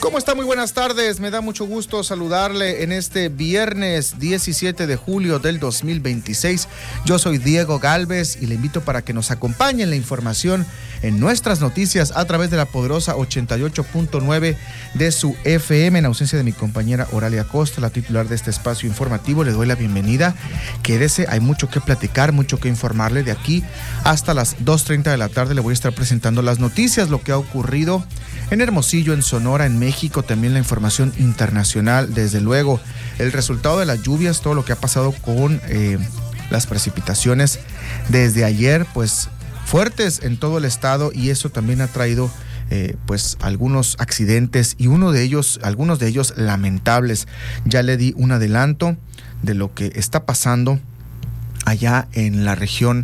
¿Cómo está? Muy buenas tardes. Me da mucho gusto saludarle en este viernes 17 de julio del 2026. Yo soy Diego Galvez y le invito para que nos acompañe en la información en nuestras noticias a través de la poderosa 88.9 de su FM. En ausencia de mi compañera Oralia Costa, la titular de este espacio informativo, le doy la bienvenida. Quédese, hay mucho que platicar, mucho que informarle. De aquí hasta las 2:30 de la tarde le voy a estar presentando las noticias, lo que ha ocurrido en Hermosillo, en Sonora, en México, también la información internacional, desde luego, el resultado de las lluvias, todo lo que ha pasado con las precipitaciones desde ayer, pues fuertes en todo el estado, y eso también ha traído pues algunos accidentes y algunos de ellos lamentables. Ya le di un adelanto de lo que está pasando allá en la región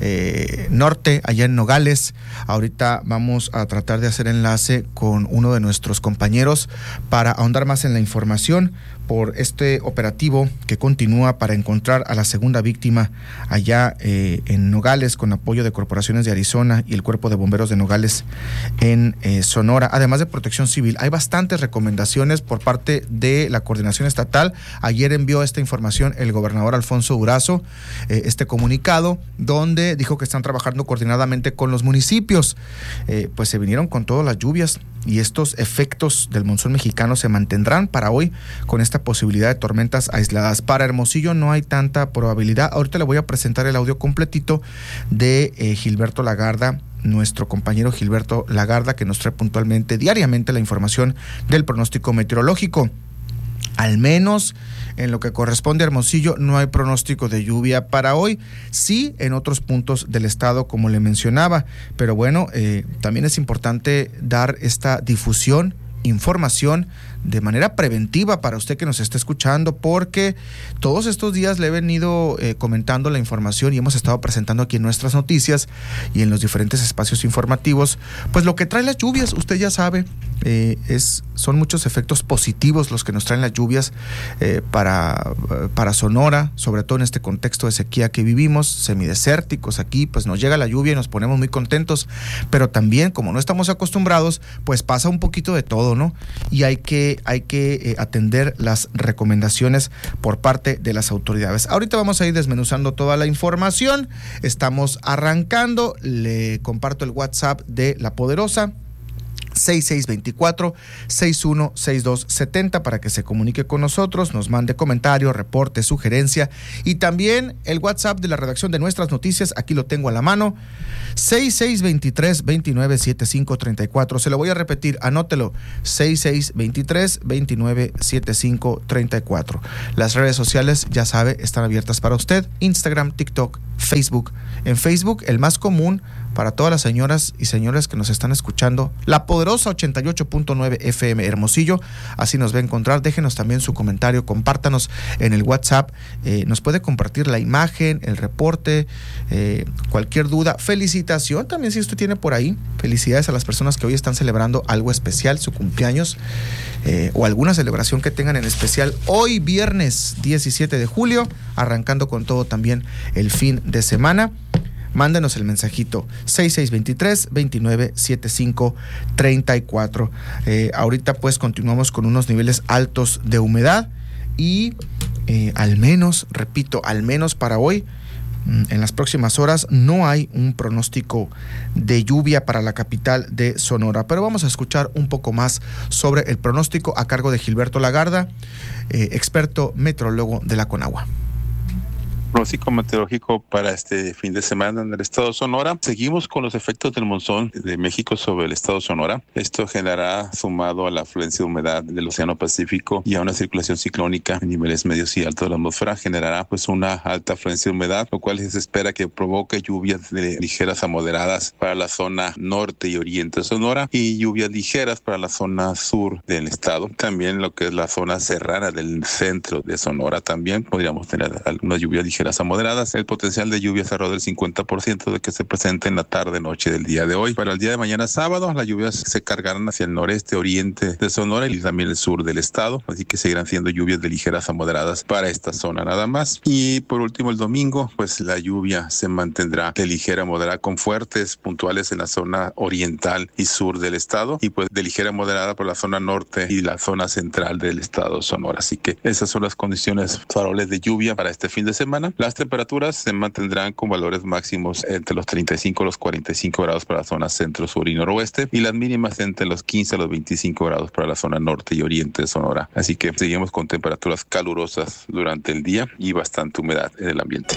norte, allá en Nogales. Ahorita vamos a tratar de hacer enlace con uno de nuestros compañeros para ahondar más en la información por este operativo que continúa para encontrar a la segunda víctima allá en Nogales, con apoyo de corporaciones de Arizona y el Cuerpo de Bomberos de Nogales en Sonora, además de Protección Civil. Hay bastantes recomendaciones por parte de la coordinación estatal. Ayer envió esta información el gobernador Alfonso Durazo, este comunicado donde dijo que están trabajando coordinadamente con los municipios. Pues se vinieron con todas las lluvias y estos efectos del monzón mexicano se mantendrán para hoy con esta posibilidad de tormentas aisladas. Para Hermosillo no hay tanta probabilidad. Ahorita le voy a presentar el audio completito de Gilberto Lagarda, nuestro compañero Gilberto Lagarda, que nos trae puntualmente, diariamente, la información del pronóstico meteorológico. Al menos en lo que corresponde a Hermosillo no hay pronóstico de lluvia para hoy. Sí, en otros puntos del estado, como le mencionaba, pero bueno, también es importante dar esta difusión, información de manera preventiva para usted que nos está escuchando, porque todos estos días le he venido comentando la información y hemos estado presentando aquí en nuestras noticias y en los diferentes espacios informativos, pues lo que trae las lluvias, usted ya sabe, son muchos efectos positivos los que nos traen las lluvias para Sonora, sobre todo en este contexto de sequía que vivimos, semidesérticos aquí, pues nos llega la lluvia y nos ponemos muy contentos, pero también, como no estamos acostumbrados, pues pasa un poquito de todo, ¿no? Y hay que atender las recomendaciones por parte de las autoridades. Ahorita vamos a ir desmenuzando toda la información. Estamos arrancando. Le comparto el WhatsApp de La Poderosa, 6624-616270, para que se comunique con nosotros, nos mande comentario, reporte, sugerencia, y también el WhatsApp de la redacción de nuestras noticias, aquí lo tengo a la mano, 6623-297534. Se lo voy a repetir, anótelo, 6623-297534. Las redes sociales, ya sabe, están abiertas para usted: Instagram, TikTok, Facebook. En Facebook, el más común para todas las señoras y señores que nos están escuchando, La Poderosa 88.9 FM Hermosillo, así nos va a encontrar. Déjenos también su comentario, compártanos en el WhatsApp, nos puede compartir la imagen, el reporte, cualquier duda, felicitación también si usted tiene por ahí. Felicidades a las personas que hoy están celebrando algo especial, su cumpleaños, o alguna celebración que tengan en especial hoy viernes 17 de julio, arrancando con todo también el fin de semana. Mándenos el mensajito 6623-297534. Ahorita pues continuamos con unos niveles altos de humedad y al menos, repito, al menos para hoy, en las próximas horas no hay un pronóstico de lluvia para la capital de Sonora, pero vamos a escuchar un poco más sobre el pronóstico a cargo de Gilberto Lagarda, experto meteorólogo de la Conagua. Pronóstico meteorológico para este fin de semana en el estado de Sonora. Seguimos con los efectos del monzón de México sobre el estado de Sonora. Esto generará, sumado a la afluencia de humedad del Océano Pacífico y a una circulación ciclónica en niveles medios y altos de la atmósfera, generará pues una alta afluencia de humedad, lo cual se espera que provoque lluvias de ligeras a moderadas para la zona norte y oriente de Sonora y lluvias ligeras para la zona sur del estado. También lo que es la zona serrana del centro de Sonora, también podríamos tener algunas lluvias ligeras ligeras a moderadas. El potencial de lluvias alrededor del 50% de que se presente en la tarde-noche del día de hoy. Para el día de mañana sábado, las lluvias se cargarán hacia el noreste, oriente de Sonora y también el sur del estado, así que seguirán siendo lluvias de ligeras a moderadas para esta zona nada más. Y por último, el domingo, pues la lluvia se mantendrá de ligera a moderada con fuertes puntuales en la zona oriental y sur del estado y pues de ligera a moderada por la zona norte y la zona central del estado de Sonora. Así que esas son las condiciones favorables de lluvia para este fin de semana. Las temperaturas se mantendrán con valores máximos entre los 35 y los 45 grados para la zona centro, sur y noroeste y las mínimas entre los 15 a los 25 grados para la zona norte y oriente de Sonora. Así que seguimos con temperaturas calurosas durante el día y bastante humedad en el ambiente.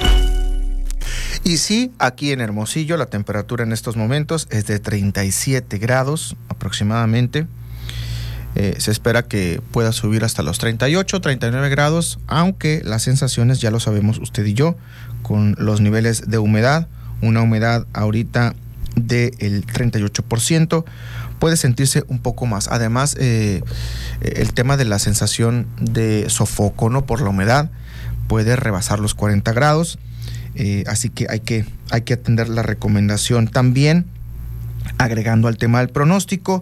Y sí, aquí en Hermosillo la temperatura en estos momentos es de 37 grados aproximadamente. Se espera que pueda subir hasta los 38, 39 grados, aunque las sensaciones ya lo sabemos usted y yo, con los niveles de humedad, una humedad ahorita del 38%, puede sentirse un poco más. Además, el tema de la sensación de sofoco, ¿no?, por la humedad, puede rebasar los 40 grados. Así que hay que atender la recomendación. También, agregando al tema del pronóstico,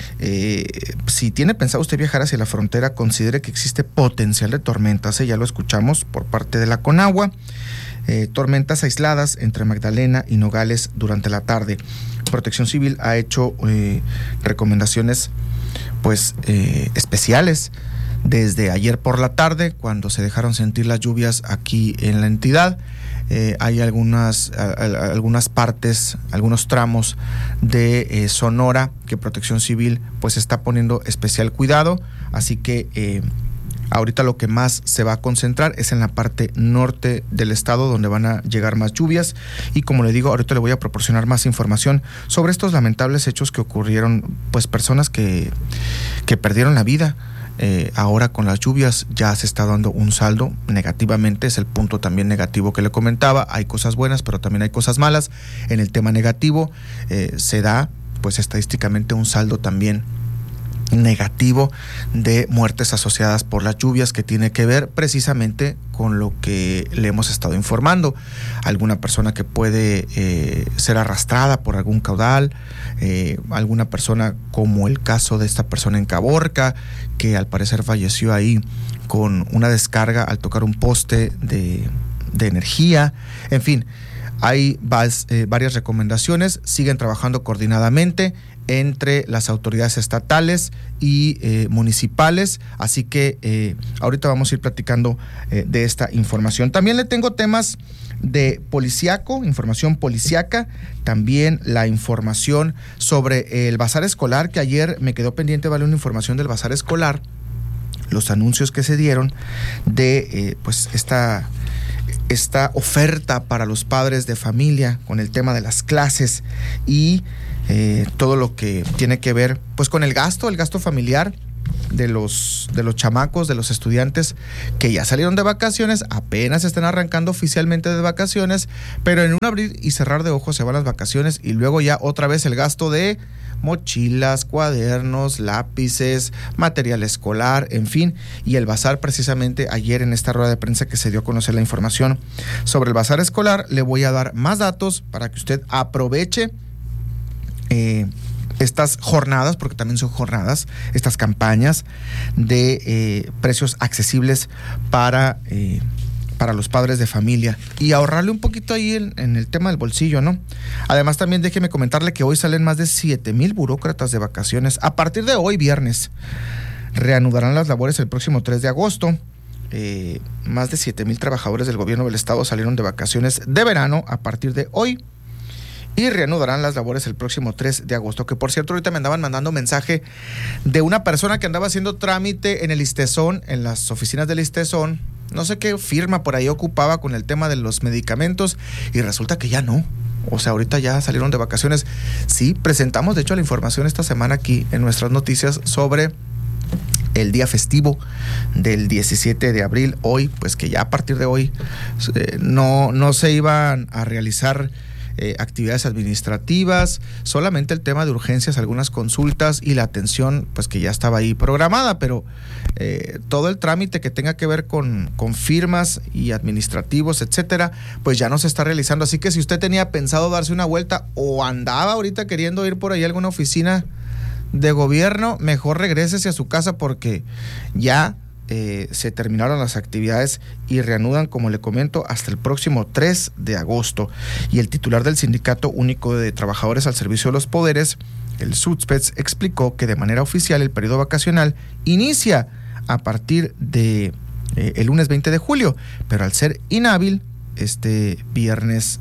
si tiene pensado usted viajar hacia la frontera, considere que existe potencial de tormentas, ya lo escuchamos por parte de la Conagua. Tormentas aisladas entre Magdalena y Nogales durante la tarde. Protección Civil ha hecho recomendaciones pues especiales desde ayer por la tarde, cuando se dejaron sentir las lluvias aquí en la entidad. Hay algunas partes, algunos tramos de Sonora que Protección Civil pues está poniendo especial cuidado, así que ahorita lo que más se va a concentrar es en la parte norte del estado, donde van a llegar más lluvias. Y como le digo, ahorita le voy a proporcionar más información sobre estos lamentables hechos que ocurrieron, pues personas que perdieron la vida. Ahora con las lluvias ya se está dando un saldo negativamente, es el punto también negativo que le comentaba. Hay cosas buenas, pero también hay cosas malas. En el tema negativo se da pues estadísticamente un saldo también negativo de muertes asociadas por las lluvias, que tiene que ver precisamente con lo que le hemos estado informando. Alguna persona que puede ser arrastrada por algún caudal, alguna persona como el caso de esta persona en Caborca, que al parecer falleció ahí con una descarga al tocar un poste de energía. En fin, hay varias recomendaciones. Siguen trabajando coordinadamente entre las autoridades estatales y municipales, así que ahorita vamos a ir platicando de esta información. También le tengo temas de policíaco, información policíaca, también la información sobre el bazar escolar, que ayer me quedó pendiente, vale, una información del bazar escolar, los anuncios que se dieron de pues esta oferta para los padres de familia con el tema de las clases y todo lo que tiene que ver pues con el gasto familiar de los chamacos, de los estudiantes que ya salieron de vacaciones, apenas están arrancando oficialmente de vacaciones, pero en un abrir y cerrar de ojos se van las vacaciones y luego ya otra vez el gasto de mochilas, cuadernos, lápices, material escolar, en fin. Y el bazar, precisamente ayer en esta rueda de prensa que se dio a conocer la información sobre el bazar escolar, le voy a dar más datos para que usted aproveche estas jornadas, porque también son jornadas, estas campañas de precios accesibles para los padres de familia y ahorrarle un poquito ahí en el tema del bolsillo, ¿no? Además, también déjeme comentarle que hoy salen más de 7,000 burócratas de vacaciones. A partir de hoy, viernes, reanudarán las labores el próximo 3 de agosto. Más de 7,000 trabajadores del gobierno del estado salieron de vacaciones de verano a partir de hoy y reanudarán las labores el próximo 3 de agosto, que por cierto ahorita me andaban mandando mensaje de una persona que andaba haciendo trámite en el ISSSTESON, en las oficinas del ISSSTESON, no sé qué firma por ahí ocupaba con el tema de los medicamentos y resulta que ya no. O sea, ahorita ya salieron de vacaciones. Sí, presentamos de hecho la información esta semana aquí en nuestras noticias sobre el día festivo del 17 de abril, hoy, pues que ya a partir de hoy no se iban a realizar actividades administrativas, solamente el tema de urgencias, algunas consultas y la atención, pues que ya estaba ahí programada, pero todo el trámite que tenga que ver con firmas y administrativos, etcétera, pues ya no se está realizando. Así que si usted tenía pensado darse una vuelta o andaba ahorita queriendo ir por ahí a alguna oficina de gobierno, mejor regrésese a su casa porque ya se terminaron las actividades y reanudan, como le comento, hasta el próximo 3 de agosto. Y el titular del Sindicato Único de Trabajadores al Servicio de los Poderes, el SUTSPETS, explicó que de manera oficial el periodo vacacional inicia a partir de el lunes 20 de julio, pero al ser inhábil este viernes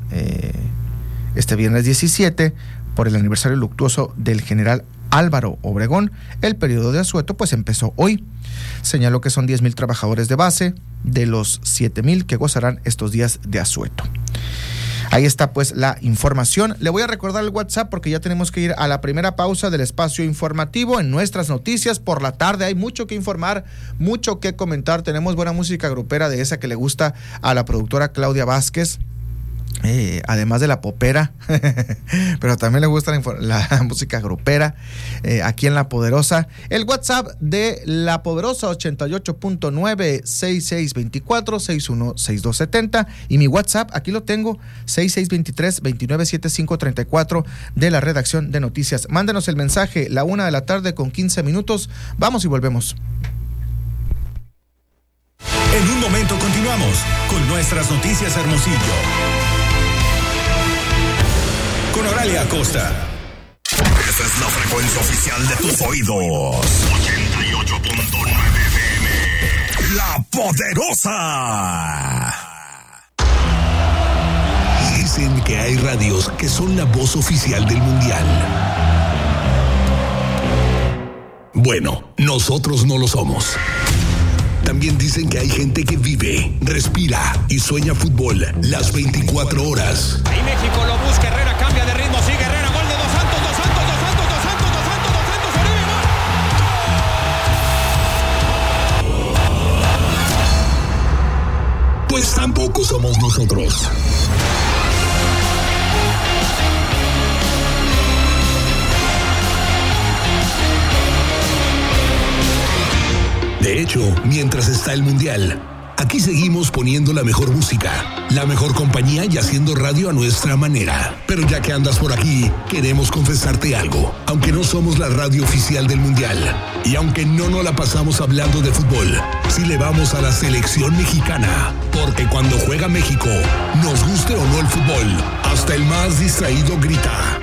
17, por el aniversario luctuoso del general Álvaro Obregón, el periodo de asueto pues empezó hoy. Señaló que son 10,000 trabajadores de base de los 7,000 que gozarán estos días de asueto. Ahí está pues la información. Le voy a recordar el WhatsApp porque ya tenemos que ir a la primera pausa del espacio informativo. En nuestras noticias por la tarde hay mucho que informar, mucho que comentar. Tenemos buena música grupera, de esa que le gusta a la productora Claudia Vázquez. Además de la popera, pero también le gusta la música grupera, aquí en La Poderosa. El WhatsApp de La Poderosa, 88.9-6624-616270, y mi WhatsApp, aquí lo tengo, 6623-297534, de la redacción de noticias. Mándenos el mensaje, 1:15 p.m. Vamos y volvemos. En un momento continuamos con nuestras noticias, Hermosillo, con Oralia Acosta. Esa es la frecuencia oficial de tus oídos. 88.9 FM. La Poderosa. Dicen que hay radios que son la voz oficial del Mundial. Bueno, nosotros no lo somos. También dicen que hay gente que vive, respira y sueña fútbol las 24 horas. Ahí México lo busca, Herrera cambia de ritmo, sigue Herrera, gol de Dos Santos, Oribe, Pues tampoco somos nosotros. De hecho, mientras está el Mundial, aquí seguimos poniendo la mejor música, la mejor compañía y haciendo radio a nuestra manera. Pero ya que andas por aquí, queremos confesarte algo. Aunque no somos la radio oficial del Mundial, y aunque no nos la pasamos hablando de fútbol, sí le vamos a la selección mexicana. Porque cuando juega México, nos guste o no el fútbol, hasta el más distraído grita.